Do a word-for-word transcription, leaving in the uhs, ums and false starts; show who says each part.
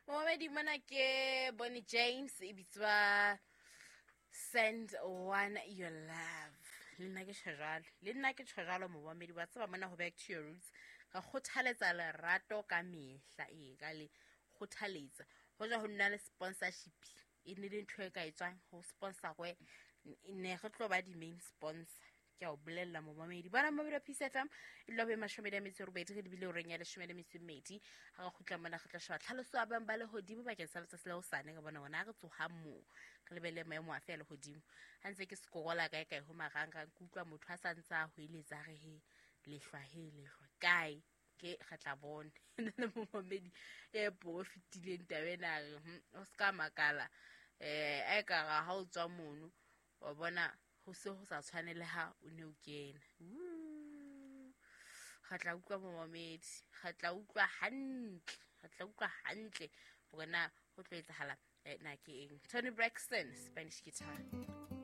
Speaker 1: Momedi mona ke Bonnie James e bitswa Send One Your Love. Le nna ke tshwajalo le nna ke tshwajalo mo momedi ba tseba mona ho back to your roots ga kgothaletsa lerato ka mehla e ka le kgothaletsa ho ja ho nna le sponsorship e ne le ntho e ka etswang ho sponsor kwe ne re tlo ba di main sponsor ke a o bolella mo momedi bana mo bira Peace F M e lobe mashome ya metsi robedi ke dibile o renya le shome ya metsi mmedi ha ga khutla mona ga tla shwa tlhaloso abang ba le hodimo ba ke sa letsa sele o sane ka bona gona ga tsoga mo ke lebele maemo a fela hodimo ha ntse ke sekogola kae kae ho maranga ke utlwa motho a sa ntsa ho iletsa re he lehlwa he lehlwa kae ke khatla bone le mo momedi e bo fitileng tabena o ska makala eh a ka ga ha o tswa mono wa bona ho se ho sa tshwanele ha o ne o kena khatla utlwa mo momedi khatla utlwa hantle khatla utlwa hantle bona ho tlo etsahala na ke eng Tony Braxton Spanish guitar.